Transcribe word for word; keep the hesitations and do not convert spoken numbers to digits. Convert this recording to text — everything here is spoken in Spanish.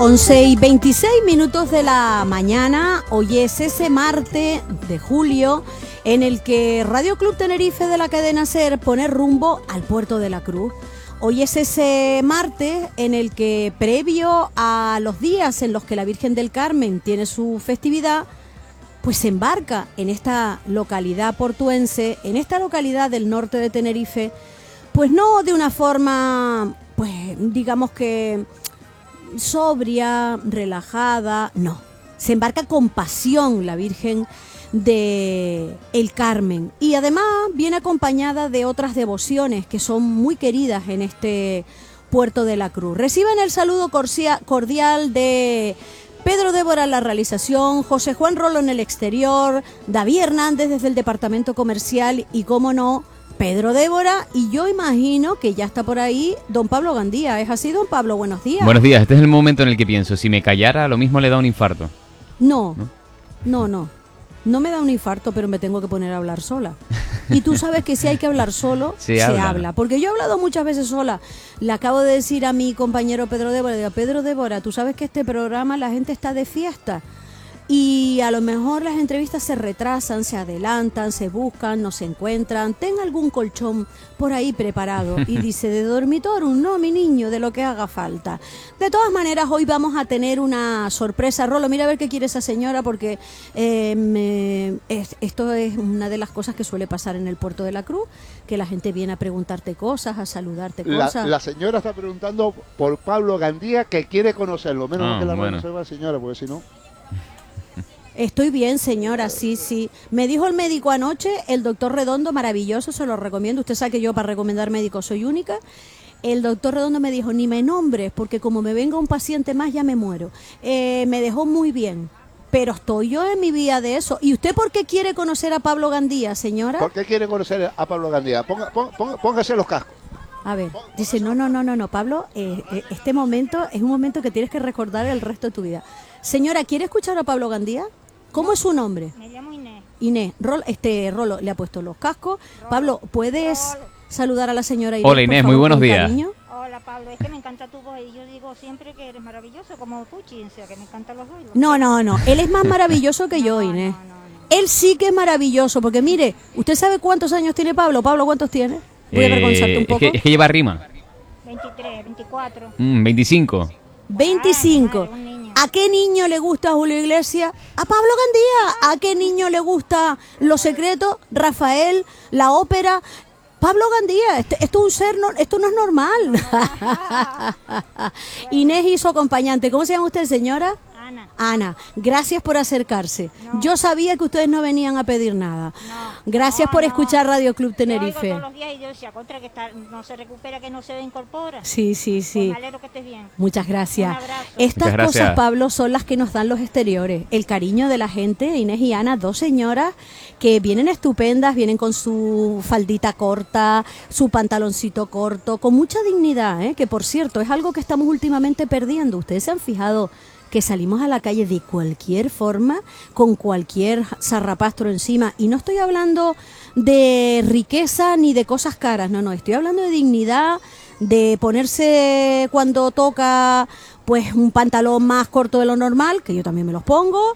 once y veintiséis minutos de la mañana. Hoy es ese martes de julio en el que Radio Club Tenerife de la cadena SER pone rumbo al puerto de la Cruz. Hoy es ese martes en el que, previo a los días en los que la Virgen del Carmen tiene su festividad, pues se embarca en esta localidad portuense, en esta localidad del norte de Tenerife, pues no de una forma, pues digamos que sobria, relajada, no. Se embarca con pasión la Virgen de el Carmen, y además viene acompañada de otras devociones que son muy queridas en este puerto de la Cruz. Reciban el saludo cordial de Pedro Débora en la realización, José Juan Rolo en el exterior, David Hernández desde el departamento comercial y, cómo no, Pedro Débora, y yo imagino que ya está por ahí don Pablo Gandía. ¿Es así, don Pablo? Buenos días. Buenos días. Este es el momento en el que pienso, si me callara, lo mismo le da un infarto. No, no, no, no. No me da un infarto, pero me tengo que poner a hablar sola. Y tú sabes que si hay que hablar solo, se, se habla. habla. Porque yo he hablado muchas veces sola. Le acabo de decir a mi compañero Pedro Débora, digo, Pedro Débora, tú sabes que este programa la gente está de fiesta. Y a lo mejor las entrevistas se retrasan, se adelantan, se buscan, no se encuentran. Ten algún colchón por ahí preparado. Y dice, de dormitorio, no, mi niño, de lo que haga falta. De todas maneras, hoy vamos a tener una sorpresa. Rolo, mira a ver qué quiere esa señora, porque eh, me, es, esto es una de las cosas que suele pasar en el puerto de la Cruz, que la gente viene a preguntarte cosas, a saludarte cosas. La, la señora está preguntando por Pablo Gandía, que quiere conocerlo. Menos mal ah, que la bueno. conserva la señora, porque si no... Estoy bien, señora, sí, sí. Me dijo el médico anoche, el doctor Redondo, maravilloso, se lo recomiendo. Usted sabe que yo para recomendar médicos soy única. El doctor Redondo me dijo, ni me nombres, porque como me venga un paciente más ya me muero. Eh, me dejó muy bien, pero estoy yo en mi vía de eso. ¿Y usted por qué quiere conocer a Pablo Gandía, señora? ¿Por qué quiere conocer a Pablo Gandía? Ponga, ponga, póngase los cascos. A ver, dice, no, no, no, no, no, Pablo, eh, eh, este momento es un momento que tienes que recordar el resto de tu vida. Señora, ¿quiere escuchar a Pablo Gandía? ¿Cómo es su nombre? Me llamo Inés. Inés, Rol, este Rolo le ha puesto los cascos. Rolo. Pablo, ¿puedes Rolo. saludar a la señora Inés? Hola Inés, favor, muy buenos días. Cariño? Hola Pablo, es que me encanta tu voz y yo digo siempre que eres maravilloso como tú, Chincia, que me encantan los dos. No, no, no, él es más maravilloso que yo, no, Inés. No, no, no. Él sí que es maravilloso, porque mire, ¿usted sabe cuántos años tiene Pablo? Pablo, ¿cuántos tiene? Voy eh, a avergonzarte un poco. Es que, es que lleva rima. veintitrés, veinticuatro. Mm, veinticinco. veinticinco. Ah, madre, ¿a qué niño le gusta Julio Iglesias? A Pablo Gandía. ¿A qué niño le gusta Los Secretos? Rafael, la ópera. Pablo Gandía, este, esto, es un ser no, esto no es normal. Inés y su acompañante. ¿Cómo se llama usted, señora? Ana. Ana, gracias por acercarse. No. Yo sabía que ustedes no venían a pedir nada. No. Gracias no, por no. escuchar Radio Club Tenerife. Yo oigo todos los días y yo decía, contra que está, no se recupera, que no se incorpora. Sí, sí, sí. Pues me alegro que estés bien. Muchas gracias. Un abrazo. Estas Muchas gracias. cosas, Pablo, son las que nos dan los exteriores. El cariño de la gente, Inés y Ana, dos señoras que vienen estupendas, vienen con su faldita corta, su pantaloncito corto, con mucha dignidad, ¿eh? Que por cierto, es algo que estamos últimamente perdiendo. Ustedes se han fijado que salimos a la calle de cualquier forma, con cualquier zarrapastro encima, y no estoy hablando de riqueza ni de cosas caras, no, no, estoy hablando de dignidad, de ponerse cuando toca pues un pantalón más corto de lo normal, que yo también me los pongo,